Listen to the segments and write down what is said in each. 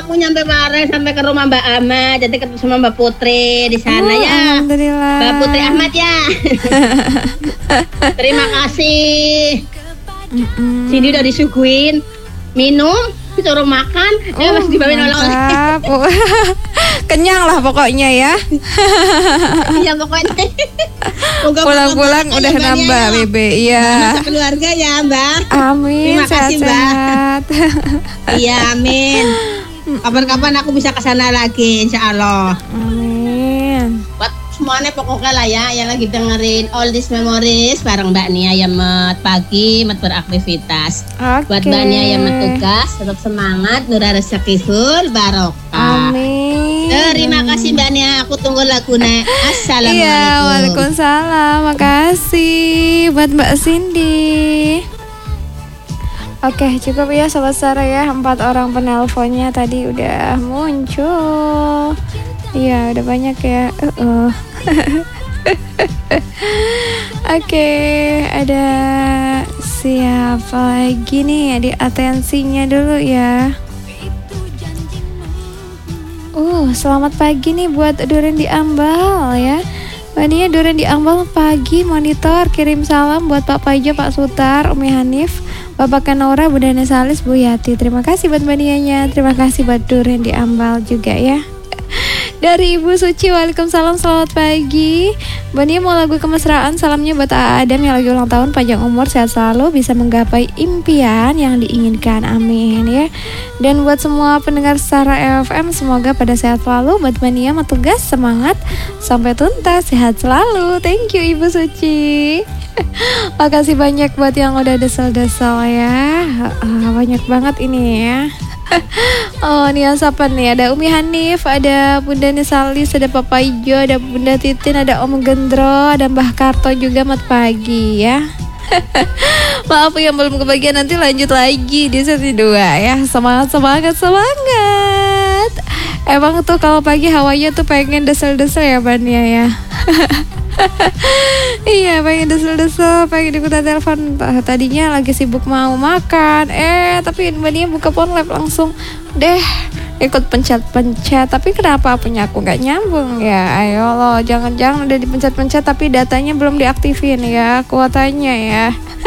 aku nyampe bareng sampai ke rumah Mbak Ahmad, jadi ketemu sama Mbak Putri di sana ya. Alhamdulillah. Mbak Putri Ahmad ya. Terima kasih. Sini udah disuguhin minum, disuruh makan, masih dibawain oleh-oleh. Kenyang lah pokoknya ya. Iya pokoknya. Pulang-pulang udah nambah Bebe. Iya. Keluarga ya Mbak. Amin. Terima kasih Mbak. Iya amin. Kapan-kapan aku bisa kesana lagi insya Allah. Amin. Buat semuanya pokoknya lah ya yang lagi dengerin All These Memories bareng Mbak Nia yang pagi beraktivitas. Buat Mbak Nia yang tugas tetap semangat, nurah rezeki full barokah. Amin. Terima kasih Mbak Nia, aku tunggu lagunya. Assalamualaikum. Iya, waalaikumsalam. Makasih buat Mbak Cindy. Oke, cukup ya Sobat Sara ya. 4 orang penelponnya tadi udah muncul. Iya, udah banyak ya. Oke, ada siapa lagi nih? Di atensinya dulu ya. Selamat pagi nih buat Duren di Ambal ya. Mania Duren di Ambal pagi monitor, kirim salam buat Pak Pajo, Pak Sutar, Umi Hanif, Bapak Kanora, Bunda Nesalis, Bu Yati. Terima kasih buat Manianya. Terima kasih buat Duren di Ambal juga ya. Dari Ibu Suci, waalaikumsalam, selamat pagi. Bania mau lagu kemesraan, salamnya buat Adam yang lagi ulang tahun, panjang umur, sehat selalu, bisa menggapai impian yang diinginkan, amin ya. Dan buat semua pendengar Sara FM, semoga pada sehat selalu. Buat Bania mau tugas, semangat sampai tuntas, sehat selalu. Thank you Ibu Suci. Makasih banyak buat yang udah desel-desel ya. Banyak banget ini ya. Nih siapa nih? Ada Umi Hanif, ada Bunda Nesalis, ada Papa Ijo, ada Bunda Titin, ada Om Gendro, ada Mbah Karto juga. Mat pagi ya. Maaf yang belum kebagian, nanti lanjut lagi di sesi 2 ya. Semangat. Emang tuh kalau pagi hawanya tuh pengen desel-desel ya Bania ya. Iya, pengen desel-desel, pengen ikutan telepon. Tadinya lagi sibuk mau makan, tapi Mbak Nia buka phone lab langsung deh ikut pencet-pencet. Tapi kenapa punya aku nggak nyambung ya? Ayo lo, jangan-jangan udah dipencet-pencet tapi datanya belum diaktifin ya, kuotanya ya.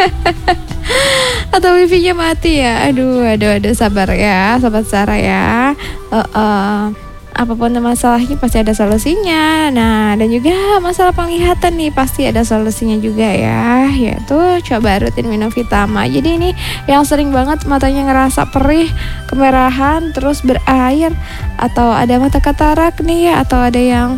Atau wifi-nya mati ya. Aduh, sabar ya, Sobat Sara ya. Apapun masalahnya pasti ada solusinya. Nah, dan juga masalah penglihatan nih pasti ada solusinya juga ya. Yaitu coba rutin minum Vitama. Jadi ini yang sering banget matanya ngerasa perih, kemerahan, terus berair, atau ada mata katarak nih ya, atau ada yang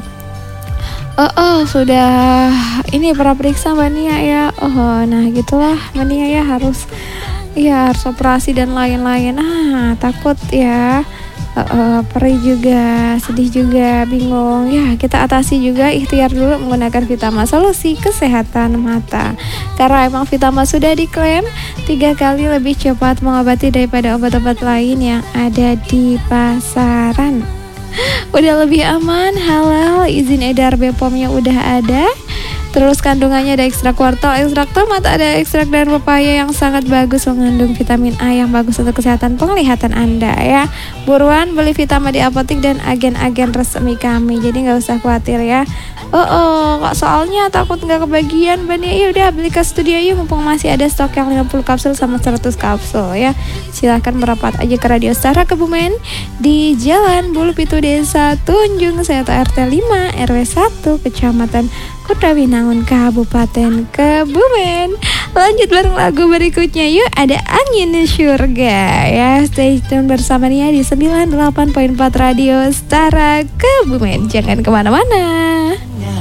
sudah ini pernah periksa Mbak Nia ya. Nah gitulah Mbak Nia ya, harus operasi dan lain-lain. Takut ya. Perih juga, sedih juga, bingung ya, kita atasi juga, ikhtiar dulu menggunakan Vitama, solusi kesehatan mata. Karena emang Vitama sudah diklaim 3 kali lebih cepat mengobati daripada obat-obat lain yang ada di pasaran. Udah lebih aman, halal, izin edar BPOM-nya udah ada. Terus kandungannya ada ekstrak wortel, ekstrak tomat, ada ekstrak dan pepaya yang sangat bagus, mengandung vitamin A yang bagus untuk kesehatan penglihatan Anda ya. Buruan beli Vitama di apotik dan agen-agen resmi kami. Jadi nggak usah khawatir ya. Kok soalnya takut nggak kebagian Bani, ya udah beli ke studio yuk, mumpung masih ada stok yang 50 kapsul sama 100 kapsul ya. Silahkan merapat aja ke Radio Sara Kebumen di Jalan Bulu Pitu Desa Tunjung Seto RT 5 RW 1 Kecamatan Kutrawinangun Kabupaten Kebumen. Lanjut bareng lagu berikutnya yuk, ada Angin Surga ya. Stay tune bersama Nia di 98.4 Radio Sara Kebumen. Jangan kemana-mana.